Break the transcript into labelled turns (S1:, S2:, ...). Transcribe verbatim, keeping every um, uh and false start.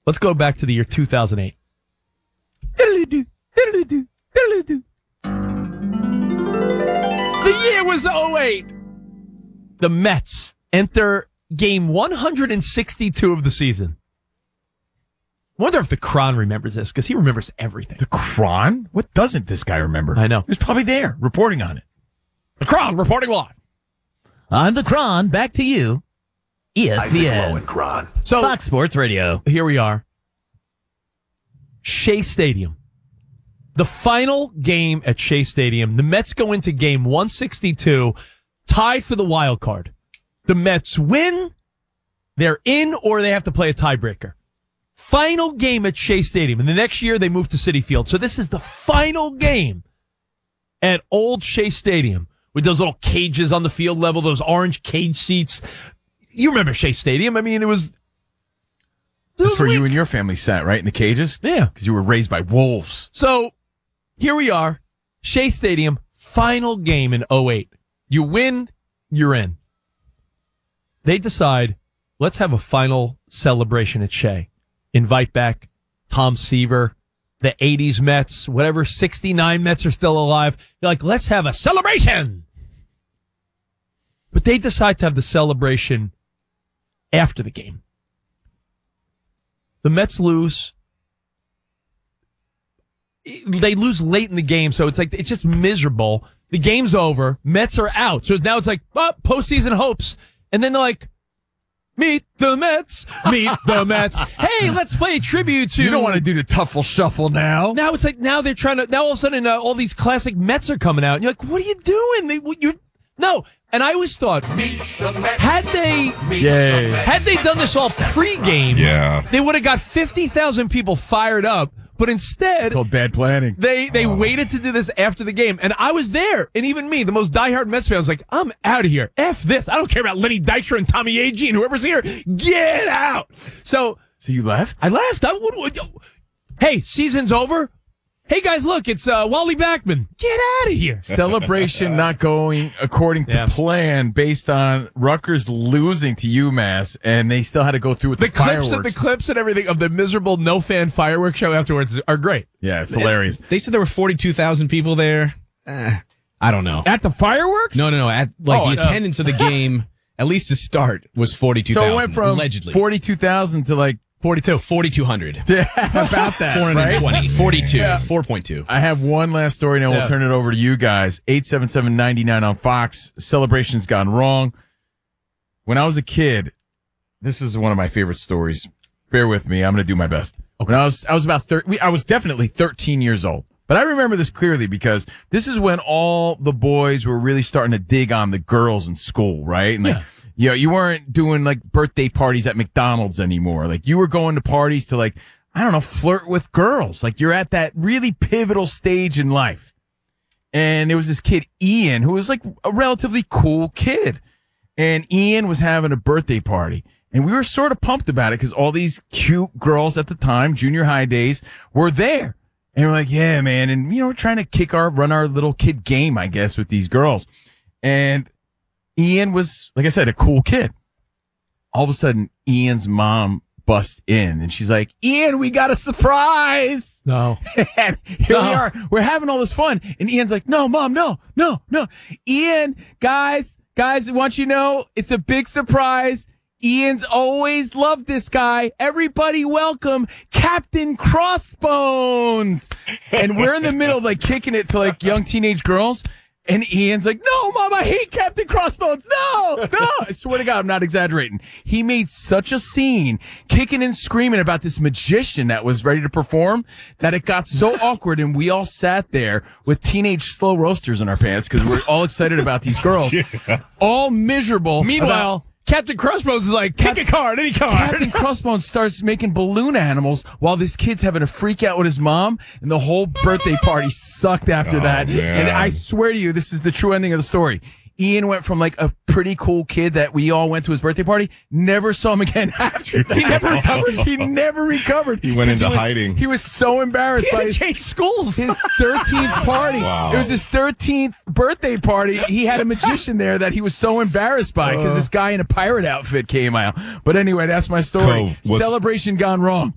S1: Let's go back to the year two thousand eight. The year was oh eight. The Mets enter game one hundred sixty-two of the season. I wonder if the Cron remembers this, because he remembers everything.
S2: The Cron? What doesn't this guy remember?
S1: I know.
S2: He was probably there, reporting on it.
S1: The Cron reporting live.
S3: I'm the Cron. Back to you. E S P N.
S4: Isaac Lowen, Cron.
S1: So,
S3: Fox Sports Radio.
S1: Here we are. Shea Stadium. The final game at Shea Stadium. The Mets go into game one sixty-two, tied for the wild card. The Mets win, they're in, or they have to play a tiebreaker. Final game at Shea Stadium. And the next year, they move to Citi Field. So this is the final game at Old Shea Stadium with those little cages on the field level, those orange cage seats. You remember Shea Stadium. I mean, it was...
S2: That's where you and your family sat, right, in the cages?
S1: Yeah.
S2: Because you were raised by wolves.
S1: So here we are, Shea Stadium, final game in oh eight. You win, you're in. They decide, let's have a final celebration at Shea. Invite back Tom Seaver, the eighties Mets, whatever sixty-nine Mets are still alive. They're like, let's have a celebration. But they decide to have the celebration after the game. The Mets lose. They lose late in the game, so it's like it's just miserable. The game's over. Mets are out. So now it's like, oh, postseason hopes. And then they're like, meet the Mets. Meet the Mets. Hey, let's play a tribute to...
S2: You don't want to do the Tuffle Shuffle now.
S1: Now it's like, now they're trying to... Now all of a sudden, uh, all these classic Mets are coming out. And you're like, what are you doing? They, you're, no. And I always thought, had they...
S2: Yay.
S1: Had they done this all pregame,
S5: Yeah.
S1: they would have got fifty thousand people fired up. But instead,
S2: It's called bad planning.
S1: they they waited to do this after the game. And I was there. And even me, the most diehard Mets fan, was like, I'm out of here. F this. I don't care about Lenny Dykstra and Tommy Agee and whoever's here. Get out. So
S2: So you left?
S1: I left. I would, would, hey, season's over. Hey, guys, look, it's uh, Wally Backman. Get out of here.
S2: Celebration not going according to
S1: Yeah.
S2: plan based on Rutgers losing to UMass, and they still had to go through with the,
S1: The clips,
S2: fireworks.
S1: and the clips and everything of the miserable no-fan fireworks show afterwards are great.
S2: Yeah, it's hilarious.
S6: They said there were forty-two thousand people there. Eh, I don't know.
S2: At the fireworks?
S6: No, no, no. At like
S2: Oh,
S6: the
S2: uh,
S6: attendance of the game, at least to start, was forty-two
S2: So
S6: thousand.
S2: it went from
S6: allegedly
S2: forty-two thousand to like
S1: forty-two.
S6: forty-two hundred.
S2: about that,
S6: four hundred twenty.
S2: right?
S6: forty-two.
S2: Yeah.
S6: four point two.
S2: I have one last story, now
S1: Yeah.
S2: we'll turn it over to you guys. eight seven seven, nine nine on Fox. Celebration's gone wrong. When I was a kid, this is one of my favorite stories. Bear with me. I'm going to do my best. When I was, I was about thirty, I was definitely thirteen years old. But I remember this clearly because this is when all the boys were really starting to dig on the girls in school, right? And like,
S1: Yeah.
S2: you know, you weren't doing like birthday parties at McDonald's anymore. Like you were going to parties to like, I don't know, flirt with girls. Like you're at that really pivotal stage in life. And there was this kid, Ian, who was like a relatively cool kid. And Ian was having a birthday party. And we were sort of pumped about it because all these cute girls at the time, junior high days, were there. And we're like, yeah, man. And, you know, we're trying to kick our, run our little kid game, I guess, with these girls. And Ian was, like I said, a cool kid. All of a sudden, Ian's mom busts in and she's like, Ian, we got a surprise.
S1: No.
S2: And here
S1: No.
S2: we are. We're having all this fun. And Ian's like, no, mom, no, no, no. Ian, guys, guys, I want you to know it's a big surprise. Ian's always loved this guy. Everybody welcome Captain Crossbones. And we're in the middle of like kicking it to like young teenage girls. And Ian's like, no, Mom, I hate Captain Crossbones. No, no. I swear to God, I'm not exaggerating. He made such a scene, kicking and screaming about this magician that was ready to perform, that it got so awkward. And we all sat there with teenage slow roasters in our pants because we're all excited about these girls.
S5: Yeah.
S2: All miserable.
S1: Meanwhile,
S2: about-
S1: Captain Crossbones is like, pick a card, any card.
S2: Captain Crossbones starts making balloon animals while this kid's having a freak out with his mom, and the whole birthday party sucked after
S5: Oh,
S2: that.
S5: man.
S2: And I swear to you, this is the true ending of the story. Ian went from like a pretty cool kid that we all went to his birthday party, never saw him again after that. He never recovered. He never recovered.
S5: He went
S2: 'Cause
S5: into
S2: was-
S5: hiding.
S2: He was so embarrassed
S1: He
S2: by
S1: had to
S2: his
S1: change schools.
S2: his thirteenth party.
S5: Wow.
S2: It was his thirteenth birthday party. He had a magician there that he was so embarrassed by because this guy in a pirate outfit came out. But anyway, that's my story.
S5: Cove, what's-
S2: Celebration gone wrong.